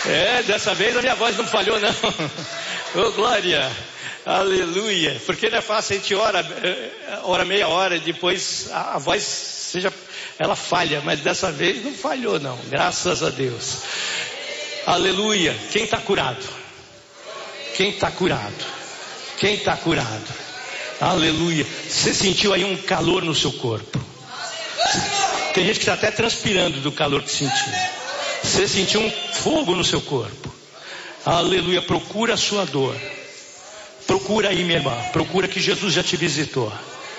Dessa vez a minha voz não falhou não. Ô glória, aleluia. Porque não é fácil, a gente ora meia hora e depois a voz ela falha, mas dessa vez não falhou não, graças a Deus. Aleluia. Quem está curado? Quem está curado? Quem está curado? Aleluia. Você sentiu aí um calor no seu corpo? Tem gente que está até transpirando do calor que sentiu. Você sentiu um fogo no seu corpo. Aleluia. Procura a sua dor. Procura aí, minha irmã. Procura que Jesus já te visitou.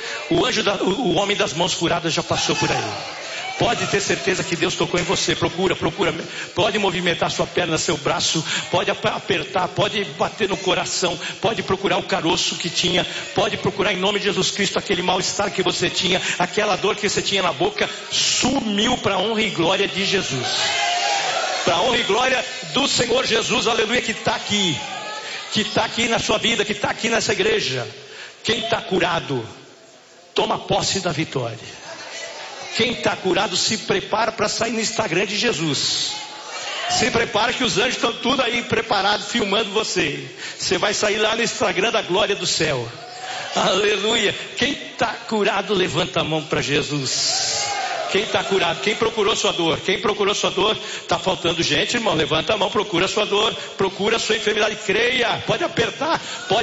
O homem das mãos curadas já passou por aí. Pode ter certeza que Deus tocou em você. Procura. Pode movimentar sua perna, seu braço. Pode apertar, pode bater no coração. Pode procurar o caroço que tinha. Pode procurar em nome de Jesus Cristo aquele mal-estar que você tinha. Aquela dor que você tinha na boca. Sumiu para a honra e glória de Jesus. Para a honra e glória do Senhor Jesus, aleluia, que está aqui. Que está aqui na sua vida, que está aqui nessa igreja. Quem está curado, toma posse da vitória. Quem está curado se prepara para sair no Instagram de Jesus. Se prepara que os anjos estão tudo aí preparados, filmando você. Você vai sair lá no Instagram da glória do céu. Aleluia. Quem está curado, levanta a mão para Jesus. Quem está curado? Quem procurou sua dor? Quem procurou sua dor? Está faltando gente, irmão. Levanta a mão, procura a sua dor. Procura a sua enfermidade. Creia. Pode apertar,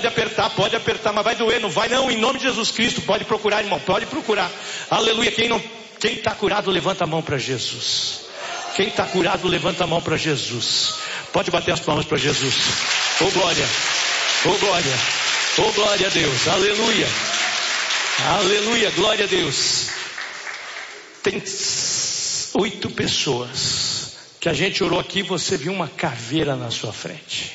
mas vai doer. Não vai não, em nome de Jesus Cristo. Pode procurar, irmão. Pode procurar. Aleluia. Quem está curado, levanta a mão para Jesus. Quem está curado, levanta a mão para Jesus. Pode bater as palmas para Jesus. Oh glória, oh glória, oh glória a Deus. Aleluia, aleluia, glória a Deus. Tem 8 pessoas que a gente orou aqui. Você viu uma caveira na sua frente.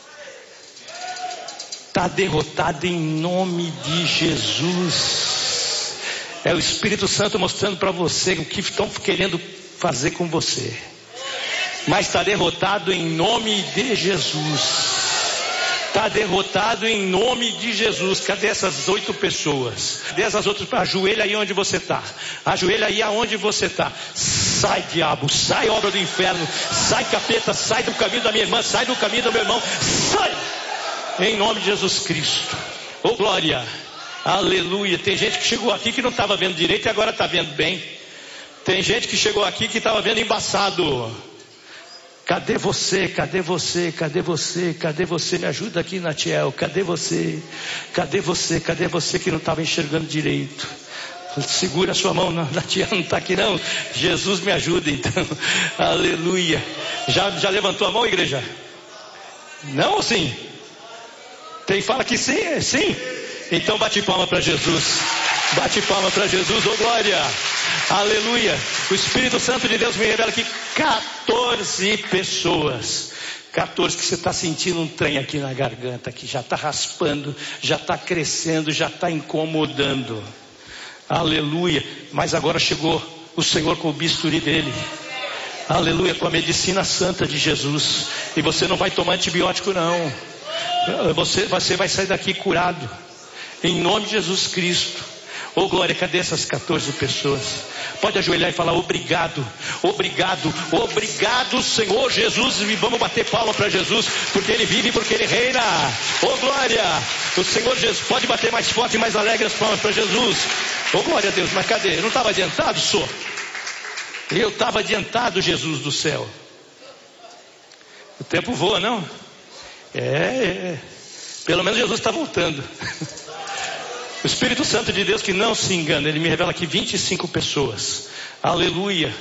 Está derrotado em nome de Jesus. É o Espírito Santo mostrando para você o que estão querendo fazer com você. Mas está derrotado em nome de Jesus. Está derrotado em nome de Jesus. Cadê essas 8 pessoas? Cadê essas outras? Ajoelha aí onde você está. Ajoelha aí aonde você está. Sai, diabo, sai, obra do inferno. Sai, capeta, sai do caminho da minha irmã. Sai do caminho do meu irmão. Sai! Em nome de Jesus Cristo. Oh glória. Aleluia. Tem gente que chegou aqui que não estava vendo direito e agora está vendo bem. Tem gente que chegou aqui que estava vendo embaçado. Cadê você? Cadê você? Cadê você? Cadê você? Me ajuda aqui, Natiel. Cadê você? Cadê você? Cadê você que não estava enxergando direito? Segura a sua mão. Não, Natiel não está aqui não. Jesus me ajuda então. Aleluia. Já levantou a mão, igreja? Não ou sim? Tem fala que sim? Sim? Então bate palma para Jesus. Bate palma para Jesus, oh glória. Aleluia. O Espírito Santo de Deus me revela que 14 pessoas. 14 que você está sentindo um trem aqui na garganta, que já está raspando, já está crescendo, já está incomodando. Aleluia. Mas agora chegou o Senhor com o bisturi dele. Aleluia, com a medicina santa de Jesus. E você não vai tomar antibiótico não. Você vai sair daqui curado. Em nome de Jesus Cristo. Oh glória, cadê essas 14 pessoas? Pode ajoelhar e falar obrigado, obrigado, obrigado Senhor Jesus. E vamos bater palma para Jesus, porque Ele vive, porque Ele reina. Oh glória, o Senhor Jesus. Pode bater mais forte e mais alegre as palmas para Jesus. Oh glória a Deus, mas cadê? Eu não estava adiantado, só? Eu estava adiantado, Jesus do céu. O tempo voa, não? Pelo menos Jesus está voltando. O Espírito Santo de Deus que não se engana, ele me revela aqui 25 pessoas. Aleluia.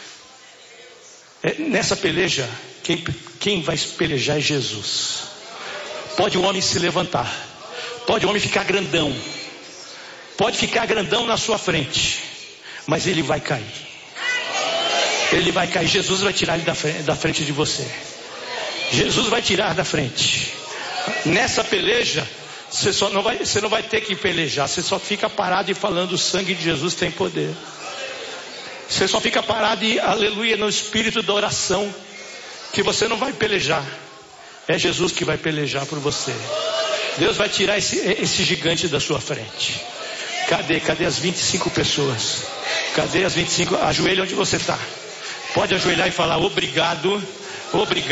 Nessa peleja, quem vai pelejar é Jesus. Pode o homem se levantar. Pode o homem ficar grandão. Pode ficar grandão na sua frente. Mas ele vai cair. Ele vai cair. Jesus vai tirar ele da frente de você. Jesus vai tirar da frente. Nessa peleja, você não vai ter que pelejar. Você só fica parado e falando: o sangue de Jesus tem poder. Você só fica parado e aleluia no espírito da oração, que você não vai pelejar. É Jesus que vai pelejar por você. Deus vai tirar esse gigante da sua frente. Cadê as 25 pessoas? Cadê as 25? Ajoelha onde você está. Pode ajoelhar e falar: obrigado, obrigado.